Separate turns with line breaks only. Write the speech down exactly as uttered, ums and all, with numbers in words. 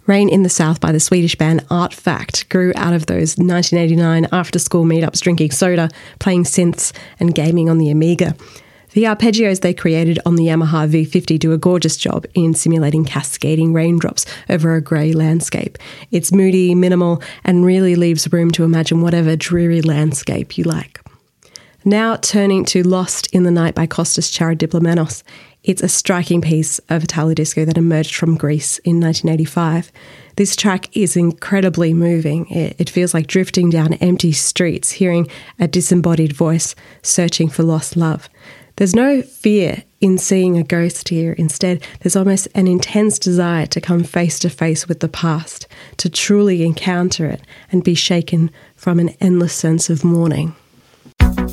Rain in the South by the Swedish band Art Fact grew out of those nineteen eighty-nine after-school meetups drinking soda, playing synths and gaming on the Amiga. The arpeggios they created on the Yamaha V fifty do a gorgeous job in simulating cascading raindrops over a grey landscape. It's moody, minimal, and really leaves room to imagine whatever dreary landscape you like. Now turning to Lost in the Night by Kostas Charadiplomenos. It's a striking piece of Italo disco that emerged from Greece in nineteen eighty-five. This track is incredibly moving. It, it feels like drifting down empty streets, hearing a disembodied voice searching for lost love. There's no fear in seeing a ghost here. Instead, there's almost an intense desire to come face to face with the past, to truly encounter it and be shaken from an endless sense of mourning.